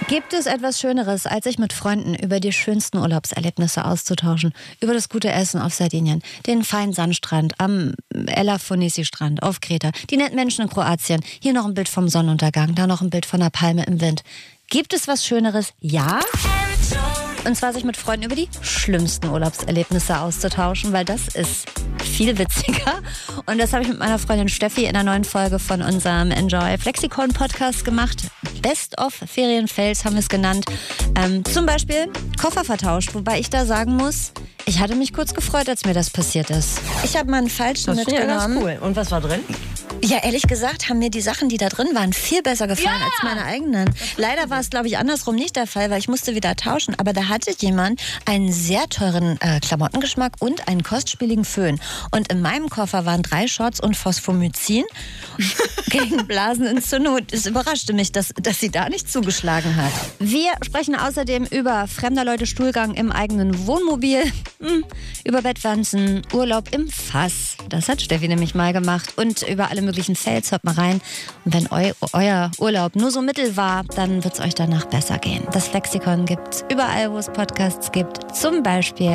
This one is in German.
Gibt es etwas Schöneres, als sich mit Freunden über die schönsten Urlaubserlebnisse auszutauschen? Über das gute Essen auf Sardinien, den feinen Sandstrand am Elafonisi-Strand auf Kreta, die netten Menschen in Kroatien, hier noch ein Bild vom Sonnenuntergang, da noch ein Bild von einer Palme im Wind. Gibt es was Schöneres? Ja. Und zwar sich mit Freunden über die schlimmsten Urlaubserlebnisse auszutauschen, weil das ist viel witziger. Und das habe ich mit meiner Freundin Steffi in der neuen Folge von unserem Enjoy Flexikon Podcast gemacht. Best of Ferienfails haben wir es genannt. Zum Beispiel Koffer vertauscht, wobei ich da sagen muss, ich hatte mich kurz gefreut, als mir das passiert ist. Ich habe mal einen falschen mitgenommen. Das ist cool. Und was war drin? Ja, ehrlich gesagt haben mir die Sachen, die da drin waren, viel besser gefallen als meine eigenen. Leider war es, glaube ich, andersrum nicht der Fall, weil ich musste wieder tauschen. Aber da hatte jemand einen sehr teuren Klamottengeschmack und einen kostspieligen Föhn. Und in meinem Koffer waren 3 Shots und Phosphomycin gegen Blasenentzündung. Und es überraschte mich, dass sie da nicht zugeschlagen hat. Wir sprechen außerdem über fremder Leute Stuhlgang im eigenen Wohnmobil, über Bettwanzen, Urlaub im Fass. Das hat Steffi nämlich mal gemacht. Und über alle möglichen Fails, hört mal rein. Und wenn euer Urlaub nur so mittel war, dann wird es euch danach besser gehen. Das Flexikon gibt's überall, wo es Podcasts gibt. Zum Beispiel